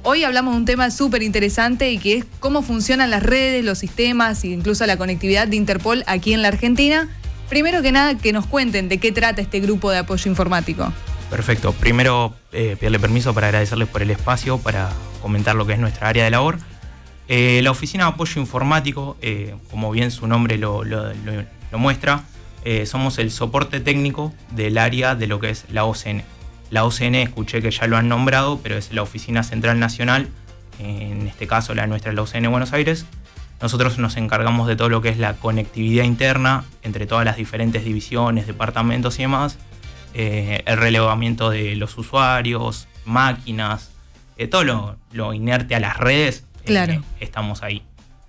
Hoy hablamos de un tema súper interesante y que es cómo funcionan las redes, los sistemas e incluso la conectividad de Interpol aquí en la Argentina. Primero que nada, que nos cuenten de qué trata este grupo de apoyo informático. Perfecto. Primero, pedirle permiso para agradecerles por el espacio, para comentar lo que es nuestra área de labor. La Oficina de Apoyo Informático, como bien su nombre lo muestra, somos el soporte técnico del área de lo que es la OCN. La OCN, escuché que ya lo han nombrado, pero es la Oficina Central Nacional, en este caso la nuestra es la OCN Buenos Aires. Nosotros nos encargamos de todo lo que es la conectividad interna entre todas las diferentes divisiones, departamentos y demás, el relevamiento de los usuarios, máquinas, todo lo inerte a las redes, claro. Estamos ahí.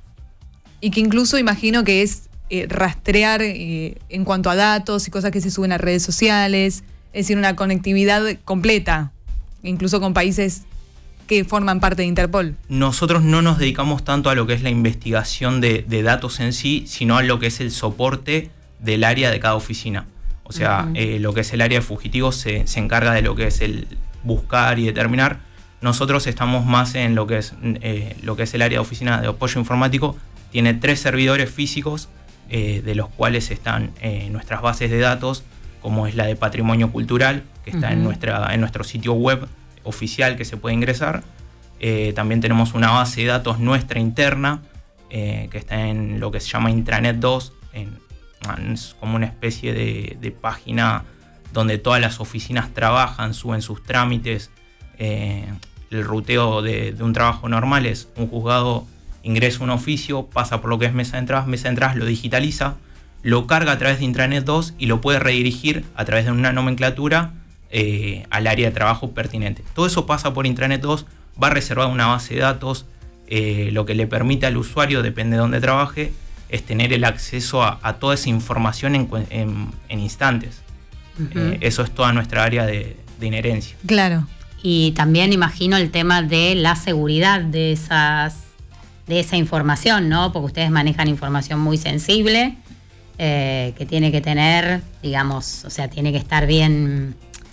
Y que incluso imagino que es rastrear en cuanto a datos y cosas que se suben a redes sociales. Es decir, una conectividad completa, incluso con países que forman parte de Interpol. Nosotros no nos dedicamos tanto a lo que es la investigación de datos en sí, sino a lo que es el soporte del área de cada oficina. O sea, lo que es el área de fugitivos se encarga de lo que es el buscar y determinar. Nosotros estamos más en lo que es el área de oficina de apoyo informático. Tiene 3 servidores físicos, de los cuales están nuestras bases de datos, como es la de patrimonio cultural, que está en nuestro sitio web oficial que se puede ingresar. También tenemos una base de datos nuestra interna, que está en lo que se llama Intranet 2, es como una especie de página donde todas las oficinas trabajan, suben sus trámites. El ruteo de un trabajo normal es un juzgado ingresa un oficio, pasa por lo que es mesa de entradas lo digitaliza, lo carga a través de Intranet 2 y lo puede redirigir a través de una nomenclatura al área de trabajo pertinente. Todo eso pasa por Intranet 2, va reservada una base de datos, lo que le permite al usuario, depende de dónde trabaje, es tener el acceso a toda esa información en instantes. Eso es toda nuestra área de inherencia. Claro. Y también imagino el tema de la seguridad de esa información, ¿no? Porque ustedes manejan información muy sensible, que tiene que tener, digamos, o sea, tiene que estar bien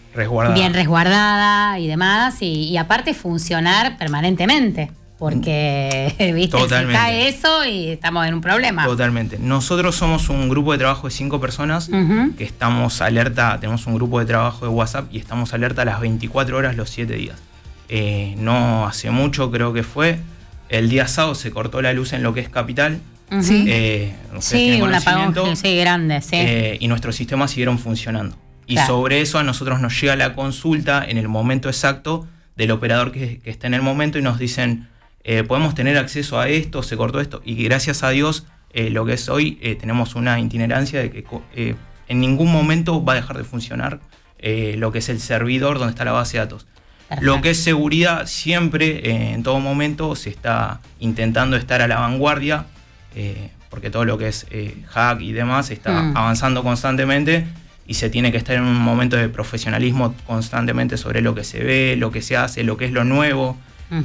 resguardada y demás, y aparte funcionar permanentemente, porque viste, se cae eso y estamos en un problema. Totalmente. Nosotros somos un grupo de trabajo de 5 personas que estamos alerta, tenemos un grupo de trabajo de WhatsApp y estamos alerta las 24 horas los 7 días. No hace mucho, creo que fue, el día sábado se cortó la luz en lo que es Capital. Sí, un apagón grande, sí. Y nuestros sistemas siguieron funcionando. Y sobre eso a nosotros nos llega la consulta en el momento exacto del operador que está en el momento y nos dicen, podemos tener acceso a esto, se cortó esto. Y gracias a Dios, lo que es hoy, tenemos una itinerancia de que en ningún momento va a dejar de funcionar lo que es el servidor donde está la base de datos. Perfecto. Lo que es seguridad, siempre, en todo momento, se está intentando estar a la vanguardia, porque todo lo que es hack y demás está avanzando constantemente y se tiene que estar en un momento de profesionalismo constantemente sobre lo que se ve, lo que se hace, lo que es lo nuevo.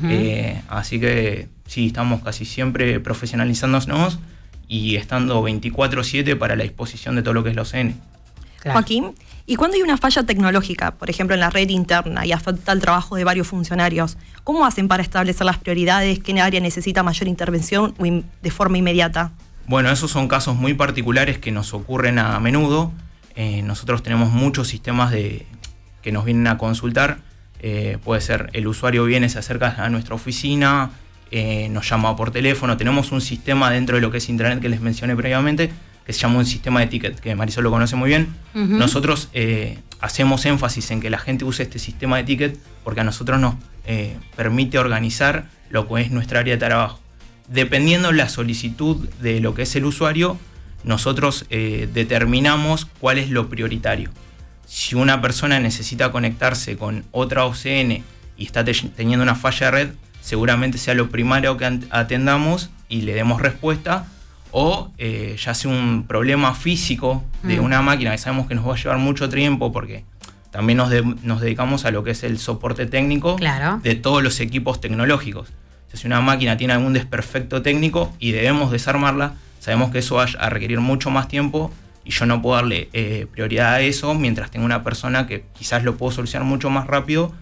Así que sí, estamos casi siempre profesionalizándonos y estando 24/7 para la disposición de todo lo que es la OCN. Claro. Joaquín, ¿y cuando hay una falla tecnológica, por ejemplo en la red interna, y afecta el trabajo de varios funcionarios, cómo hacen para establecer las prioridades? ¿Qué área necesita mayor intervención de forma inmediata? Bueno, esos son casos muy particulares que nos ocurren a menudo. Nosotros tenemos muchos sistemas que nos vienen a consultar. Puede ser el usuario viene, se acerca a nuestra oficina, nos llama por teléfono. Tenemos un sistema dentro de lo que es Intranet que les mencioné previamente, que se llama un sistema de ticket, que Marisol lo conoce muy bien. Nosotros hacemos énfasis en que la gente use este sistema de ticket porque a nosotros nos permite organizar lo que es nuestra área de trabajo. Dependiendo la solicitud de lo que es el usuario, nosotros determinamos cuál es lo prioritario. Si una persona necesita conectarse con otra OCN y está teniendo una falla de red, seguramente sea lo primario que atendamos y le demos respuesta, o ya sea un problema físico de una máquina que sabemos que nos va a llevar mucho tiempo porque también nos dedicamos a lo que es el soporte técnico de todos los equipos tecnológicos. O sea, si una máquina tiene algún desperfecto técnico y debemos desarmarla, sabemos que eso va a requerir mucho más tiempo y yo no puedo darle prioridad a eso mientras tengo una persona que quizás lo puedo solucionar mucho más rápido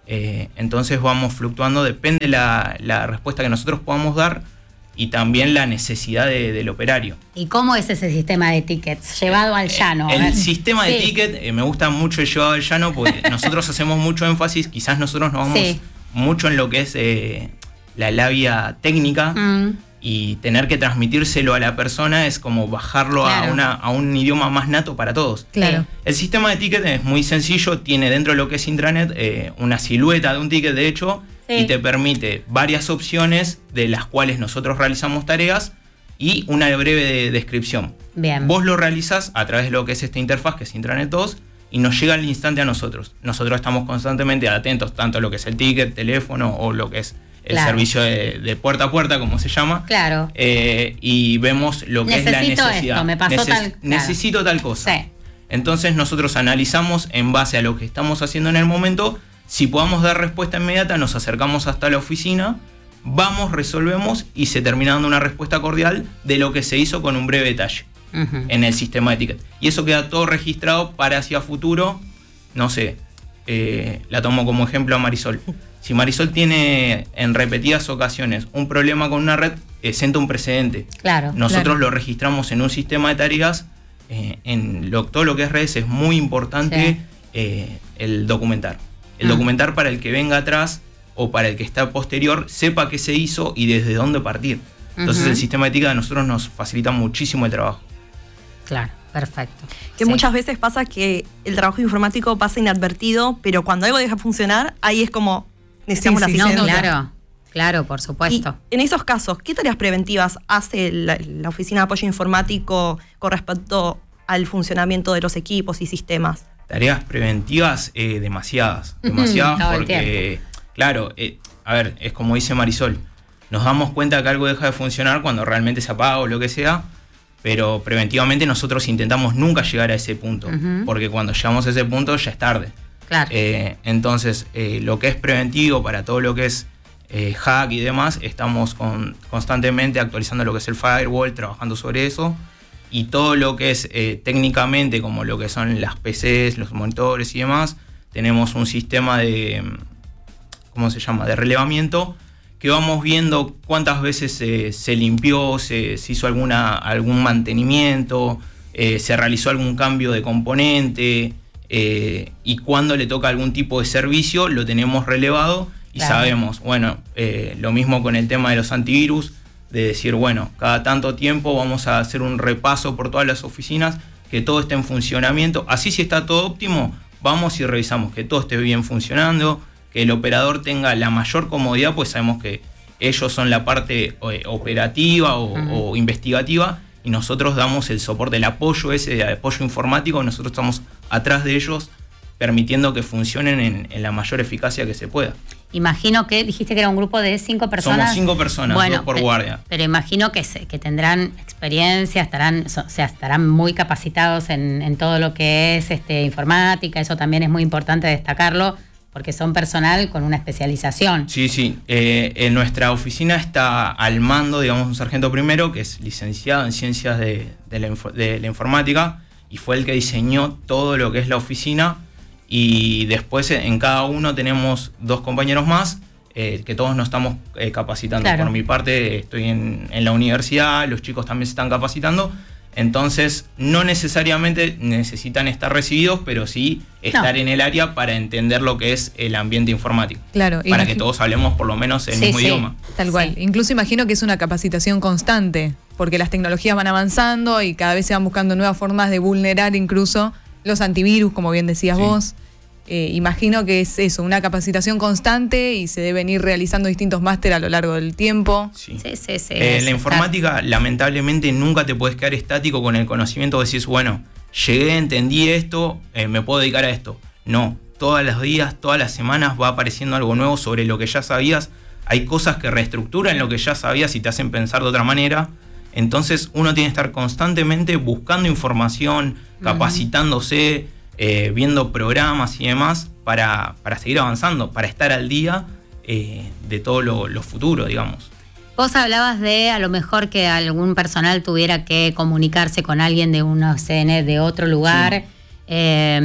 Entonces vamos fluctuando, depende la respuesta que nosotros podamos dar y también la necesidad del operario. ¿Y cómo es ese sistema de tickets llevado al llano? El sistema de ticket, me gusta mucho el llevado al llano porque nosotros hacemos mucho énfasis, quizás nosotros nos vamos mucho en lo que es la labia técnica y tener que transmitírselo a la persona es como bajarlo a un idioma más nato para todos. Claro. El sistema de ticket es muy sencillo, tiene dentro de lo que es intranet una silueta de un ticket de hecho y te permite varias opciones de las cuales nosotros realizamos tareas y una breve descripción. Bien. Vos lo realizás a través de lo que es esta interfaz que es Intranet 2 y nos llega al instante a nosotros. Nosotros estamos constantemente atentos tanto a lo que es el ticket, teléfono o lo que es el servicio de puerta a puerta, como se llama. Claro. Y vemos lo que es la necesidad. Esto, me pasó necesito tal cosa. Sí. Entonces nosotros analizamos en base a lo que estamos haciendo en el momento. Si podamos dar respuesta inmediata, nos acercamos hasta la oficina, vamos, resolvemos y se termina dando una respuesta cordial de lo que se hizo con un breve detalle en el sistema de ticket. Y eso queda todo registrado para hacia futuro, no sé, la tomo como ejemplo a Marisol. Si Marisol tiene en repetidas ocasiones un problema con una red, sienta un precedente. Claro. Nosotros lo registramos en un sistema de tareas. Todo lo que es redes es muy importante el documentar. El documentar para el que venga atrás o para el que está posterior sepa qué se hizo y desde dónde partir. Entonces el sistema de ética de nosotros nos facilita muchísimo el trabajo. Claro, perfecto. Que muchas veces pasa que el trabajo informático pasa inadvertido, pero cuando algo deja de funcionar, ahí es como necesitamos la asistencia. Claro, por supuesto. Y en esos casos, ¿qué tareas preventivas hace la Oficina de Apoyo Informático con respecto al funcionamiento de los equipos y sistemas? Tareas preventivas, demasiadas porque, claro, a ver, es como dice Marisol, nos damos cuenta que algo deja de funcionar cuando realmente se apaga o lo que sea, pero preventivamente nosotros intentamos nunca llegar a ese punto, porque cuando llegamos a ese punto ya es tarde. Claro. Entonces, lo que es preventivo para todo lo que es hack y demás, estamos constantemente actualizando lo que es el firewall, trabajando sobre eso. Y todo lo que es técnicamente, como lo que son las PCs, los monitores y demás, tenemos un sistema de, ¿cómo se llama?, de relevamiento, que vamos viendo cuántas veces se limpió, se hizo algún mantenimiento, se realizó algún cambio de componente, y cuando le toca algún tipo de servicio, lo tenemos relevado y sabemos, bueno, lo mismo con el tema de los antivirus, de decir, bueno, cada tanto tiempo vamos a hacer un repaso por todas las oficinas, que todo esté en funcionamiento. Así si está todo óptimo, vamos y revisamos que todo esté bien funcionando, que el operador tenga la mayor comodidad, pues sabemos que ellos son la parte operativa o investigativa y nosotros damos el soporte, el apoyo de apoyo informático, nosotros estamos atrás de ellos permitiendo que funcionen en la mayor eficacia que se pueda. Imagino que dijiste que era un grupo de 5 personas. Somos 5 personas, bueno, 2 por guardia. Pero imagino que tendrán experiencia, estarán muy capacitados en todo lo que es informática. Eso también es muy importante destacarlo, porque son personal con una especialización. Sí. En nuestra oficina está al mando, digamos, un sargento primero, que es licenciado en ciencias de la informática, y fue el que diseñó todo lo que es la oficina. Y después en cada uno tenemos 2 compañeros más, que todos nos estamos capacitando. Claro. Por mi parte estoy en la universidad, los chicos también se están capacitando, entonces no necesariamente necesitan estar recibidos, pero sí estar en el área para entender lo que es el ambiente informático. Claro. Para que todos hablemos por lo menos el mismo idioma. Tal cual. Incluso imagino que es una capacitación constante, porque las tecnologías van avanzando y cada vez se van buscando nuevas formas de vulnerar incluso los antivirus, como bien decías vos. Imagino que es eso, una capacitación constante y se deben ir realizando distintos másteres a lo largo del tiempo. Sí. La informática, lamentablemente, nunca te puedes quedar estático con el conocimiento de decir, bueno, llegué, entendí esto, me puedo dedicar a esto. No, todos los días, todas las semanas va apareciendo algo nuevo sobre lo que ya sabías. Hay cosas que reestructuran lo que ya sabías y te hacen pensar de otra manera. Entonces uno tiene que estar constantemente buscando información, capacitándose, viendo programas y demás para seguir avanzando, para estar al día de todo lo futuro, digamos. Vos hablabas de a lo mejor que algún personal tuviera que comunicarse con alguien de una CN de otro lugar. Sí.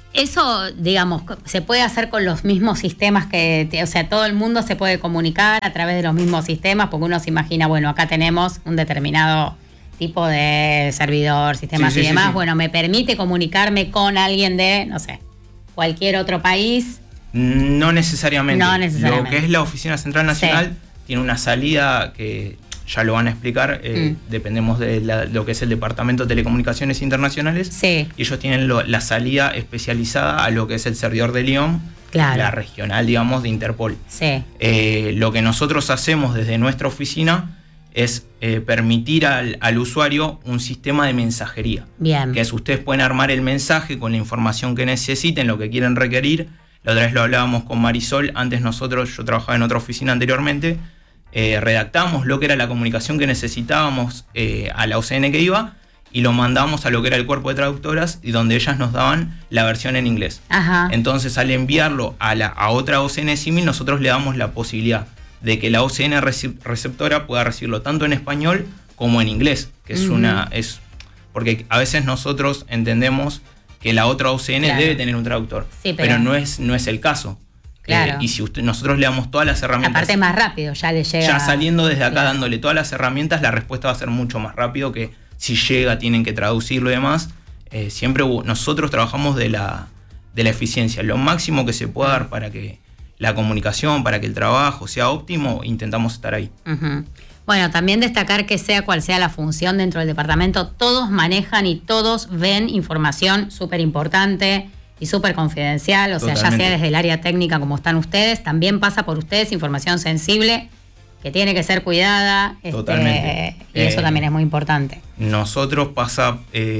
Eso, digamos, se puede hacer con los mismos sistemas o sea, todo el mundo se puede comunicar a través de los mismos sistemas, porque uno se imagina, bueno, acá tenemos un determinado tipo de servidor, sistemas y demás. Sí. Bueno, me permite comunicarme con alguien de, no sé, cualquier otro país. No necesariamente. Lo que es la Oficina Central Nacional tiene una salida que ya lo van a explicar, dependemos de lo que es el Departamento de Telecomunicaciones Internacionales. Sí. Y ellos tienen la salida especializada a lo que es el servidor de Lyon, claro, la regional, digamos, de Interpol. Sí. Lo que nosotros hacemos desde nuestra oficina es permitir al usuario un sistema de mensajería. Bien. Que es, ustedes pueden armar el mensaje con la información que necesiten, lo que quieren requerir. La otra vez lo hablábamos con Marisol, antes yo trabajaba en otra oficina anteriormente, redactamos lo que era la comunicación que necesitábamos a la OCN que iba y lo mandamos a lo que era el cuerpo de traductoras y donde ellas nos daban la versión en inglés. Ajá. Entonces, al enviarlo a otra OCN símil, nosotros le damos la posibilidad de que la OCN receptora pueda recibirlo tanto en español como en inglés, que es porque a veces nosotros entendemos que la otra OCN debe tener un traductor, sí, pero no es el caso. Claro. Y si nosotros le damos todas las herramientas... Aparte más rápido, ya le llega... Ya saliendo desde acá, claro, dándole todas las herramientas, la respuesta va a ser mucho más rápido que si llega, tienen que traducirlo y demás. Siempre nosotros trabajamos de la eficiencia. Lo máximo que se pueda dar para que la comunicación, para que el trabajo sea óptimo, intentamos estar ahí. Uh-huh. Bueno, también destacar que sea cual sea la función dentro del departamento, todos manejan y todos ven información súper importante y súper confidencial, o sea, ya sea desde el área técnica como están ustedes, también pasa por ustedes información sensible que tiene que ser cuidada. Totalmente. Y eso también es muy importante. Nosotros pasa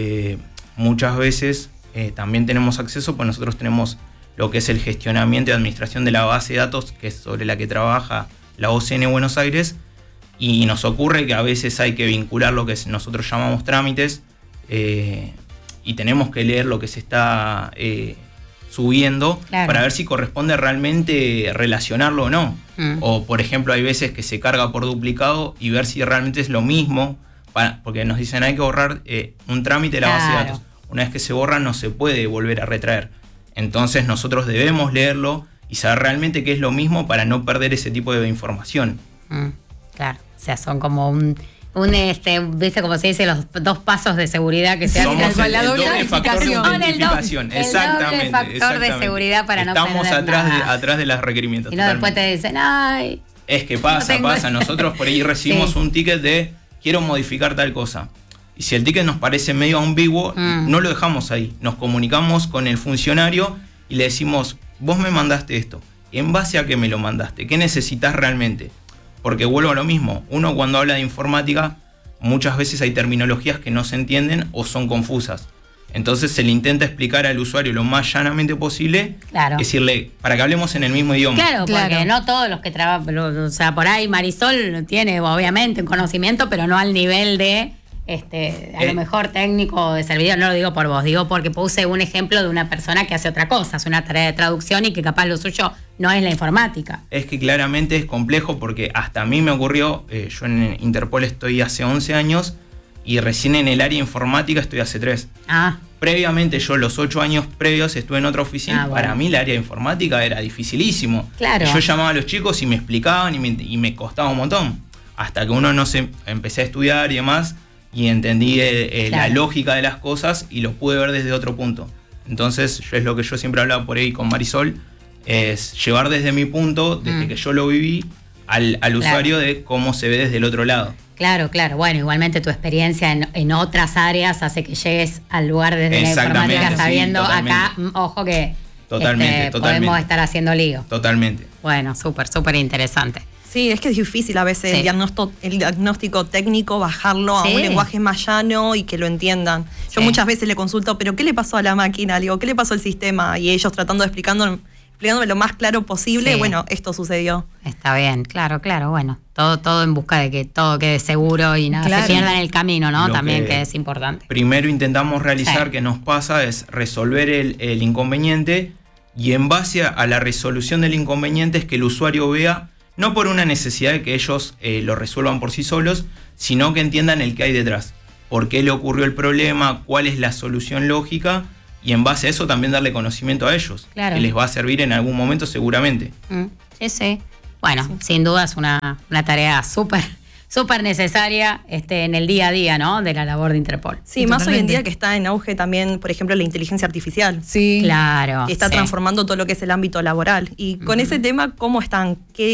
muchas veces, también tenemos acceso, pues nosotros tenemos lo que es el gestionamiento y administración de la base de datos, que es sobre la que trabaja la OCN Buenos Aires, y nos ocurre que a veces hay que vincular lo que nosotros llamamos trámites, y tenemos que leer lo que se está subiendo, claro, para ver si corresponde realmente relacionarlo o no. O, por ejemplo, hay veces que se carga por duplicado y ver si realmente es lo mismo, porque nos dicen hay que borrar un trámite de la base de datos. Una vez que se borra no se puede volver a retraer. Entonces nosotros debemos leerlo y saber realmente qué es lo mismo para no perder ese tipo de información. Claro, o sea, son como ¿viste cómo se dice? Los 2 pasos de seguridad que se hacen con la doble identificación. Exactamente. El doble factor de seguridad para no perder Estamos atrás de los requerimientos. Y no después te dicen, ay. Es que pasa. Nosotros por ahí recibimos un ticket de quiero modificar tal cosa. Y si el ticket nos parece medio ambiguo, no lo dejamos ahí. Nos comunicamos con el funcionario y le decimos, vos me mandaste esto. ¿En base a qué me lo mandaste? ¿Qué necesitas realmente? Porque vuelvo a lo mismo, uno cuando habla de informática, muchas veces hay terminologías que no se entienden o son confusas. Entonces se le intenta explicar al usuario lo más llanamente posible, claro, decirle, para que hablemos en el mismo idioma. Claro, porque no todos los que trabajan, o sea, por ahí Marisol tiene obviamente un conocimiento, pero no al nivel de... a lo mejor técnico de servidor, no lo digo por vos, digo porque puse un ejemplo de una persona que hace otra cosa, hace una tarea de traducción y que capaz lo suyo no es la informática. Es que claramente es complejo porque hasta a mí me ocurrió, yo en Interpol estoy hace 11 años y recién en el área informática estoy hace 3. Previamente yo los 8 años previos estuve en otra oficina, bueno, para mí el área informática era dificilísimo. Claro. Yo llamaba a los chicos y me explicaban y me costaba un montón, hasta que uno empecé a estudiar y demás, y entendí la lógica de las cosas y lo pude ver desde otro punto. Entonces, es lo que yo siempre hablaba por ahí con Marisol, es llevar desde mi punto, desde que yo lo viví, al usuario de cómo se ve desde el otro lado. Claro. Bueno, igualmente tu experiencia en otras áreas hace que llegues al lugar desde la informática sabiendo, acá, ojo que totalmente. Podemos estar haciendo lío. Totalmente. Bueno, súper interesante. Sí, es que es difícil a veces el diagnóstico técnico, bajarlo a un lenguaje más llano y que lo entiendan. Yo muchas veces le consulto, ¿pero qué le pasó a la máquina? Le digo, ¿qué le pasó al sistema? Y ellos tratando de explicándome lo más claro posible, bueno, esto sucedió. Está bien, claro, bueno. Todo en busca de que todo quede seguro y nada se pierda en el camino, ¿no? También que es importante. Primero intentamos realizar, que nos pasa, es resolver el inconveniente, y en base a la resolución del inconveniente es que el usuario vea, no por una necesidad de que ellos lo resuelvan por sí solos, sino que entiendan el que hay detrás. ¿Por qué le ocurrió el problema? ¿Cuál es la solución lógica? y en base a eso también darle conocimiento a ellos, Claro. que les va a servir en algún momento seguramente. Sí, sí. Bueno, sin duda es una tarea súper necesaria en el día a día, ¿no? De la labor de Interpol. Sí, más hoy en Totalmente. día que está en auge también, por ejemplo, la inteligencia artificial. Sí. Claro. Que está sí. transformando todo lo que es el ámbito laboral. Y con ese tema, ¿cómo están?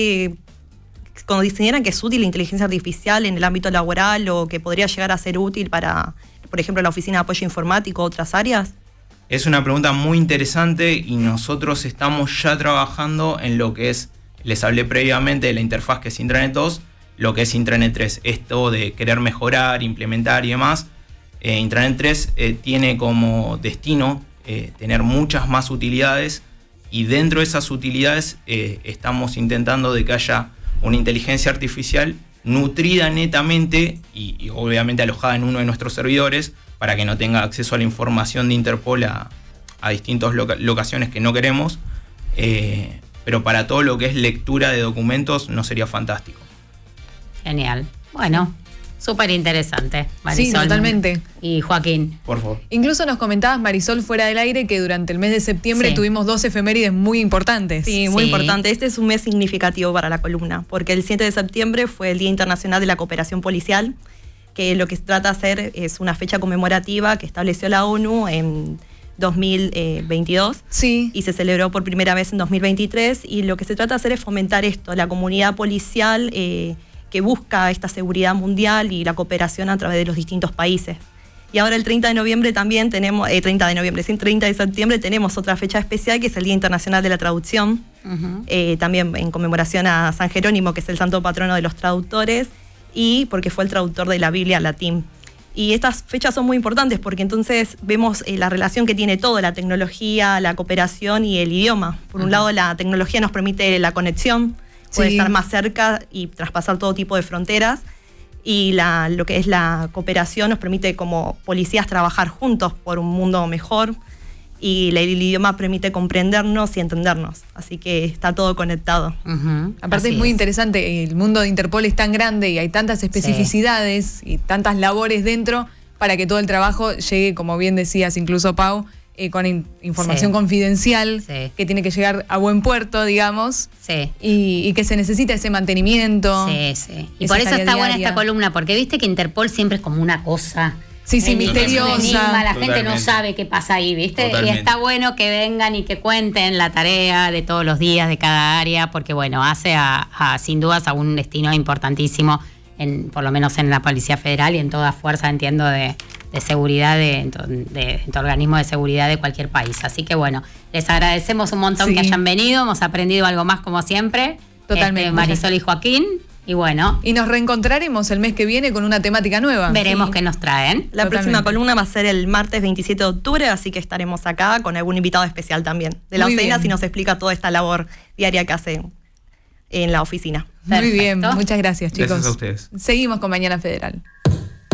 Cuando diseñaran que es útil la inteligencia artificial en el ámbito laboral o que podría llegar a ser útil para, por ejemplo, la Oficina de Apoyo Informático o otras áreas? Es una pregunta muy interesante y nosotros estamos ya trabajando en lo que es, les hablé previamente de la interfaz que es Intranet 2, lo que es Intranet 3, esto de querer mejorar, implementar y demás. Intranet 3 tiene como destino tener muchas más utilidades y dentro de esas utilidades estamos intentando de que haya una inteligencia artificial nutrida netamente y obviamente alojada en uno de nuestros servidores para que no tenga acceso a la información de Interpol a distintas locaciones que no queremos, pero para todo lo que es lectura de documentos no sería fantástico. Genial. Bueno, súper interesante, Marisol. Sí, totalmente. Y Joaquín. Por favor. Incluso nos comentabas, Marisol, fuera del aire, que durante el mes de septiembre Sí. tuvimos 2 efemérides muy importantes. Sí, muy Sí. importante. Este es un mes significativo para la columna, porque el 7 de septiembre fue el Día Internacional de la Cooperación Policial, que lo que se trata de hacer es una fecha conmemorativa que estableció la ONU en 2022 Sí. y se celebró por primera vez en 2023, y lo que se trata de hacer es fomentar esto, la comunidad policial que busca esta seguridad mundial y la cooperación a través de los distintos países. Y ahora el 30 de noviembre también tenemos, 30 de septiembre tenemos otra fecha especial que es el Día Internacional de la Traducción, también en conmemoración a San Jerónimo, que es el santo patrono de los traductores, y porque fue el traductor de la Biblia al latín. Y estas fechas son muy importantes porque entonces vemos la relación que tiene todo, la tecnología, la cooperación y el idioma. Por un lado, la tecnología nos permite la conexión, poder Sí. estar más cerca y traspasar todo tipo de fronteras. Y lo que es la cooperación nos permite como policías trabajar juntos por un mundo mejor. Y el idioma permite comprendernos y entendernos. Así que está todo conectado. Aparte es muy interesante, el mundo de Interpol es tan grande y hay tantas especificidades y tantas labores dentro para que todo el trabajo llegue, como bien decías, incluso Pau, con información Sí. confidencial, Sí. que tiene que llegar a buen puerto, digamos, Sí. y que se necesita ese mantenimiento. Sí, sí. Y esa por eso tarea está buena diaria. esta columna, porque viste que Interpol siempre es como una cosa. Sí, sí, misteriosa. Es un enigma, la gente no Totalmente. sabe qué pasa ahí, ¿viste? Totalmente. Y está bueno que vengan y que cuenten la tarea de todos los días de cada área, porque bueno, hace sin dudas a un destino importantísimo, por lo menos en la Policía Federal y en toda fuerza, entiendo, de seguridad, de organismo de seguridad de cualquier país. Así que bueno, les agradecemos un montón Sí. que hayan venido, hemos aprendido algo más como siempre. Totalmente. Marisol y Joaquín, y bueno, Y nos reencontraremos el mes que viene con una temática nueva. veremos qué nos traen. La Totalmente. próxima columna va a ser el martes 27 de octubre, así que estaremos acá con algún invitado especial también de la Muy OCENA, bien. si nos explica toda esta labor diaria que hacen en la oficina. Muy bien, Perfecto. muchas gracias, chicos. Gracias a ustedes. Seguimos con Mañana Federal.